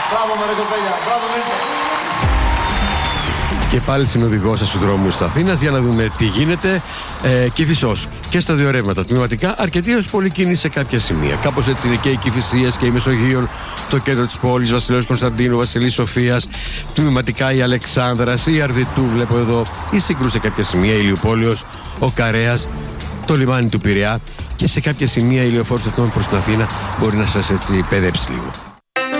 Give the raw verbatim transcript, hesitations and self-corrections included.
Μπράβο με ρε κοπέλια, μπράβο με. Και πάλι συνοδηγός στους δρόμους της Αθήνας για να δούμε τι γίνεται. Ε, Κηφισός και στα δύο ρεύματα τμηματικά, αρκετή ως πολύ κίνηση σε κάποια σημεία. Κάπως έτσι είναι και η Κηφισίας και η Μεσογείων, το κέντρο της πόλης, Βασιλέως Κωνσταντίνου, Βασιλής Σοφίας, τμηματικά η Αλεξάνδρας, η Αρδιτού, βλέπω εδώ, η Σύγκρου σε κάποια σημεία, η Ηλιουπόλεως, ο Καρέας, το λιμάνι του Πειραιά και σε κάποια σημεία η λεωφόρος αυτών προς την Αθήνα μπορεί να σας έτσι παιδέψει λίγο.